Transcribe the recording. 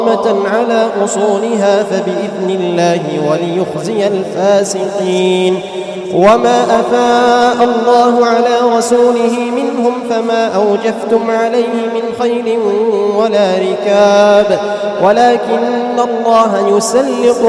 على أصولها فبإذن الله وليخزي الفاسقين. وما أفاء الله على رسوله منهم فما أوجفتم عليه من خيل ولا ركاب ولكن الله يسلط